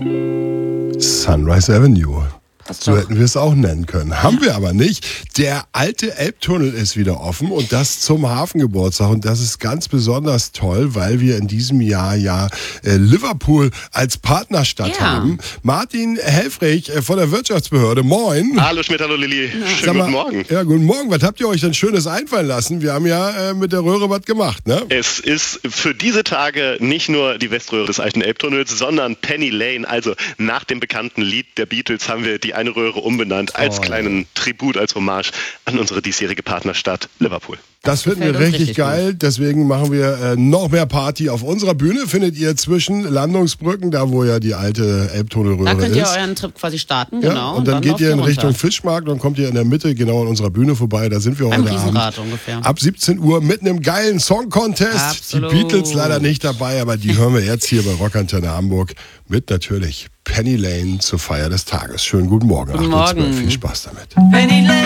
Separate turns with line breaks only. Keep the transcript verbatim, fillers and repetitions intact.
Sunrise Avenue.
Passt
So
doch.
hätten wir es auch nennen können. Haben wir aber nicht. Der alte Elbtunnel ist wieder offen und das zum Hafengeburtstag. Und das ist ganz besonders toll, weil wir in diesem Jahr ja äh, Liverpool als Partnerstadt
Ja.
haben. Martin Helfrich äh, von der Wirtschaftsbehörde. Moin.
Hallo Schmidt, hallo Lilly. Schönen
Sag mal,
guten Morgen.
Ja, guten Morgen. Was habt ihr euch denn Schönes einfallen lassen? Wir haben ja äh, mit der Röhre was gemacht, ne?
Es ist für diese Tage nicht nur die Weströhre des alten Elbtunnels, sondern Penny Lane. Also nach dem bekannten Lied der Beatles haben wir die eine Röhre umbenannt als
Toll.
kleinen Tribut, als Hommage an unsere diesjährige Partnerstadt Liverpool.
Das finden wir
Gefällt uns
richtig,
richtig
geil. Deswegen machen wir äh, noch mehr Party auf unserer Bühne. Findet ihr zwischen Landungsbrücken, da wo ja die alte Elbtunnelröhre
Da könnt ihr
ist.
euren Trip quasi starten,
Ja,
genau.
und dann, geht
lauft
ihr in
runter.
Richtung Fischmarkt und kommt ihr in der Mitte genau an unserer Bühne vorbei. Da sind wir
Beim
heute Abend.
Riesenrad ungefähr.
Ab siebzehn Uhr mit einem geilen Song-Contest.
Absolut.
Die Beatles leider nicht dabei, aber die hören wir jetzt hier bei Rockantenne Hamburg mit natürlich Penny Lane zur Feier des Tages. Schönen guten Morgen.
Guten
acht Uhr zwölf.
Morgen.
Viel Spaß damit.
Penny Lane.